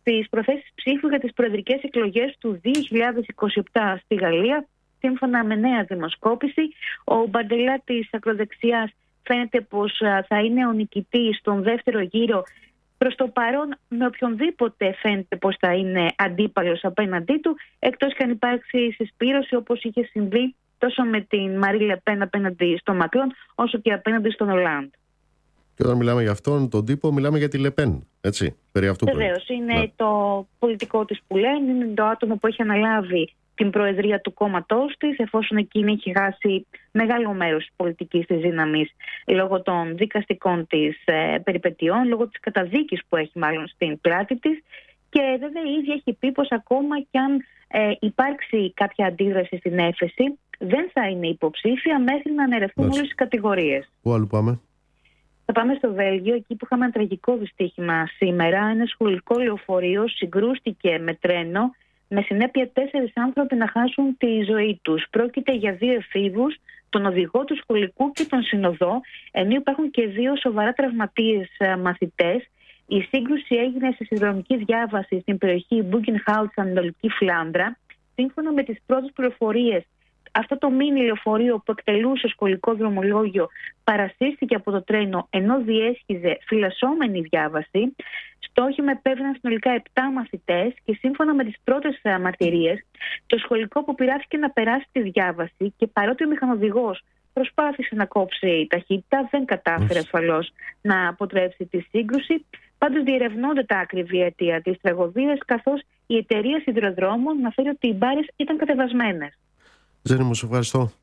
στις προθέσεις ψήφου για τις προεδρικές εκλογές του 2027 στη Γαλλία. Σύμφωνα με νέα δημοσκόπηση, ο Μπαντελά της ακροδεξιάς φαίνεται πως θα είναι ο νικητής στον δεύτερο γύρο. Προς το παρόν, με οποιονδήποτε φαίνεται πως θα είναι αντίπαλος απέναντί του, εκτός και αν υπάρξει συσπήρωση όπως είχε συμβεί τόσο με την Μαρί Λεπέν απέναντι στο Μακρόν, όσο και απέναντι στον Ολάντ. Και όταν μιλάμε για αυτόν τον τύπο, μιλάμε για τη Λεπέν, έτσι, περί αυτού. Βεβαίως, είναι το πολιτικό της που λένε, είναι το άτομο που έχει αναλάβει την προεδρία του κόμματός της, εφόσον εκείνη έχει χάσει μεγάλο μέρος της πολιτικής της δύναμης λόγω των δικαστικών της περιπετειών, λόγω της καταδίκης που έχει μάλλον στην πλάτη της. Και βέβαια η ίδια έχει πει πως ακόμα κι αν υπάρξει κάποια αντίδραση στην έφεση, δεν θα είναι υποψήφια μέχρι να αναιρεθούν όλες τις κατηγορίες. Πού αλλού πάμε? Θα πάμε στο Βέλγιο, εκεί που είχαμε ένα τραγικό δυστύχημα σήμερα. Ένα σχολικό λεωφορείο συγκρούστηκε με τρένο, με συνέπεια 4 άνθρωποι να χάσουν τη ζωή τους. Πρόκειται για 2 εφήβους, τον οδηγό του σχολικού και τον συνοδό, ενώ υπάρχουν και 2 σοβαρά τραυματίες μαθητές. Η σύγκρουση έγινε σε συνδρομική διάβαση στην περιοχή Μπούγκενχάουζ, Ανατολική Φλάνδρα. Σύμφωνα με τις πρώτες πληροφορίες, αυτό το μίνι λεωφορείο που εκτελούσε σχολικό δρομολόγιο παρασύρθηκε από το τρένο ενώ διέσχιζε φυλασσόμενη διάβαση. Στο όχημα επέβαιναν συνολικά 7 μαθητές και σύμφωνα με τις πρώτες μαρτυρίες, το σχολικό που πειράθηκε να περάσει τη διάβαση και παρότι ο μηχανοδηγός προσπάθησε να κόψει ταχύτητα, δεν κατάφερε ασφαλώς να αποτρέψει τη σύγκρουση. Πάντως διερευνώνται τα ακριβή αιτία της τραγωδίας, καθώς η εταιρεία σιδηροδρόμων αναφέρει ότι οι μπάρες ήταν κατεβασμένες. Ζένη μου, σε ευχαριστώ.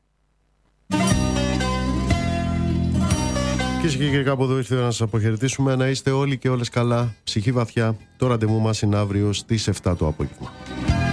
Κυρίες και κύριοι, κάπου εδώ ήρθε να σας αποχαιρετήσουμε. Να είστε όλοι και όλες καλά, ψυχή βαθιά. Το ραντεβού μας είναι αύριο στις 7 το απόγευμα.